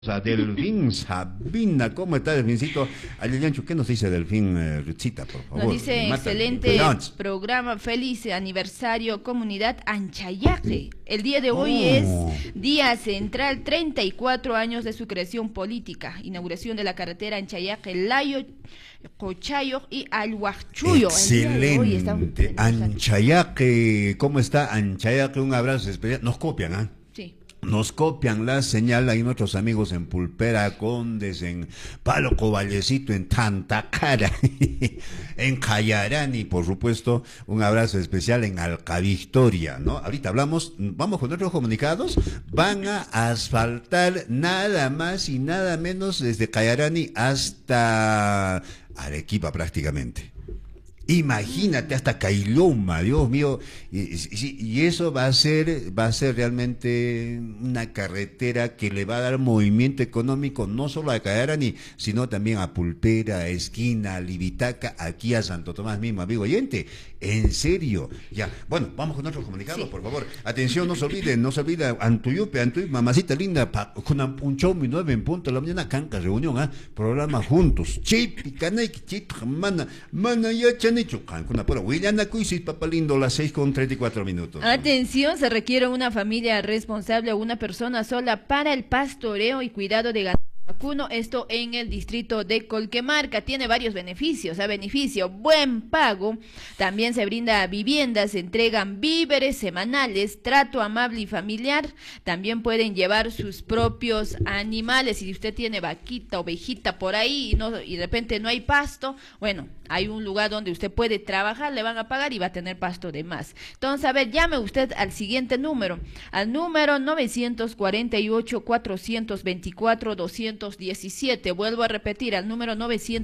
A Delfín Sabina, ¿cómo está Delfincito? Aliancho, ¿qué nos dice Delfín Ruchita, por favor? Nos dice, excelente programa, feliz aniversario, comunidad Anchayaque. El día de hoy es día central, 34 años de su creación política, inauguración de la carretera Anchayaque, Layo, Cochayo y Alhuachuyo. Excelente, Anchayaque, ¿cómo está Anchayaque? Un abrazo especial, nos copian, ¿ah? Sí. Nos copian la señal ahí nuestros amigos en Pulpera, Condes, en Palo Coballecito, en Tantacara, en Cayarani, por supuesto, un abrazo especial en Alcavictoria, ¿no? Ahorita hablamos, vamos con otros comunicados, van a asfaltar nada más y nada menos desde Cayarani hasta Arequipa prácticamente. Imagínate hasta Cailoma, Dios mío, y eso va a ser realmente una carretera que le va a dar movimiento económico no solo a Cayarani, sino también a Pulpera, a Esquina, a Libitaca, aquí a Santo Tomás mismo, amigo oyente, en serio, ya, bueno, vamos con otros comunicados, por favor, atención, no se olvide, Antuyupe, mamacita linda, un show 9 en punto de la mañana, canca, reunión, programa juntos, chip, canaic, chip, mana, ya chane. Papá lindo, las 6:34 minutos. Atención, se requiere una familia responsable o una persona sola para el pastoreo y cuidado de ganado vacuno, esto en el distrito de Colquemarca. Tiene varios beneficios. Beneficio, buen pago, también se brinda viviendas, se entregan víveres semanales, trato amable y familiar, también pueden llevar sus propios animales. Si usted tiene vaquita, ovejita por ahí y de repente no hay pasto, bueno, hay un lugar donde usted puede trabajar, le van a pagar y va a tener pasto de más. Entonces, a ver, llame usted al siguiente número, al número 948-424-217. Vuelvo a repetir, al número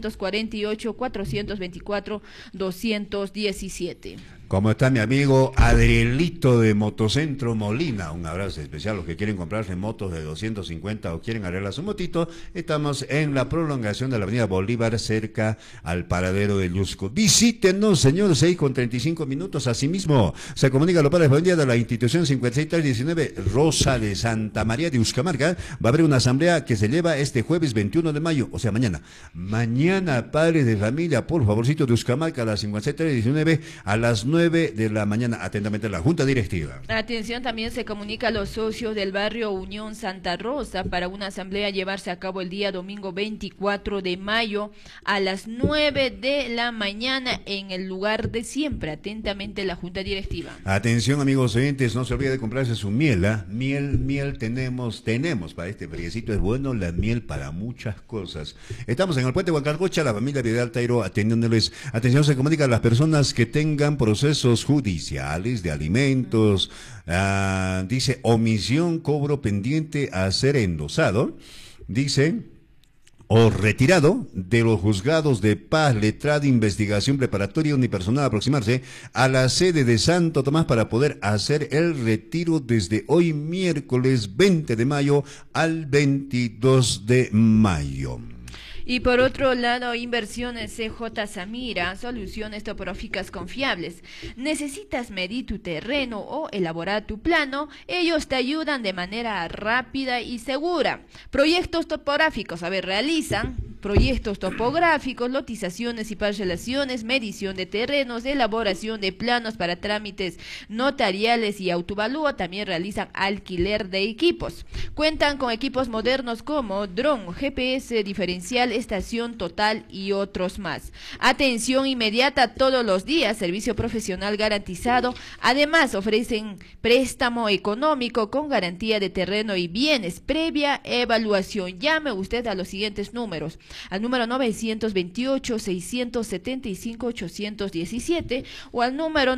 948-424-217. ¿Cómo está mi amigo Adrielito de Motocentro Molina? Un abrazo especial. Los que quieren comprarse motos de 250 o quieren arreglar su motito, estamos en la prolongación de la avenida Bolívar, cerca al paradero de Lusco. Visítenos, señor, 6:35 minutos. Asimismo, se comunica lo para de la institución 56319 Rosa de Santa María de Uxcamarca. Va a haber una asamblea que se lleva este jueves 21 de mayo, o sea, mañana. Mañana, padres de familia, por favorcito de Uxcamarca, a las 56319, a las 9 de la mañana, atentamente la Junta Directiva. Atención, también se comunica a los socios del barrio Unión Santa Rosa para una asamblea llevarse a cabo el día domingo 24 de mayo a las 9 de la mañana en el lugar de siempre. Atentamente la Junta Directiva. Atención, amigos oyentes, no se olvide de comprarse su miel, miel tenemos para este friecito, es bueno la miel para muchas cosas. Estamos en el puente Huancarcocha, la familia Vidal Tairo atendiéndoles. Atención, se comunica a las personas que tengan procesos judiciales de alimentos, dice omisión, cobro pendiente a ser endosado, dice, o retirado de los juzgados de paz, letrada, investigación preparatoria unipersonal, aproximarse a la sede de Santo Tomás para poder hacer el retiro desde hoy miércoles 20 de mayo al 22 de mayo. Y por otro lado, Inversiones CJ Samira, soluciones topográficas confiables. ¿Necesitas medir tu terreno o elaborar tu plano? Ellos te ayudan de manera rápida y segura. Proyectos topográficos, realizan proyectos topográficos, lotizaciones y parcelaciones, medición de terrenos, elaboración de planos para trámites notariales y autovalúo. También realizan alquiler de equipos. Cuentan con equipos modernos como dron, GPS diferencial, estación total y otros más. Atención inmediata todos los días, servicio profesional garantizado. Además, ofrecen préstamo económico con garantía de terreno y bienes, previa evaluación. Llame usted a los siguientes números: al número 928-675-817 o al número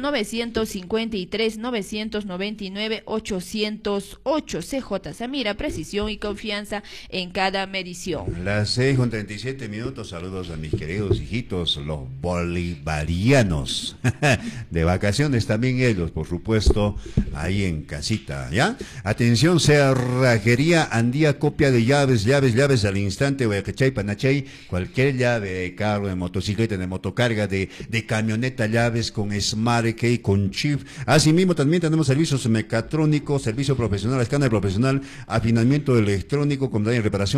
953-999-808. CJ Samira, precisión y confianza en cada medición. Las 6:37 minutos, saludos a mis queridos hijitos, los bolivarianos, de vacaciones también ellos, por supuesto, ahí en casita, ¿ya? Atención, cerrajería Andía, copia de llaves al instante, Huayacachay, Panach ¿cachai? Cualquier llave de carro, de motocicleta, de motocarga, de camioneta, llaves con Smart Key, con chip. Asimismo, también tenemos servicios mecatrónicos, servicio profesional, escáner profesional, afinamiento electrónico, con reparación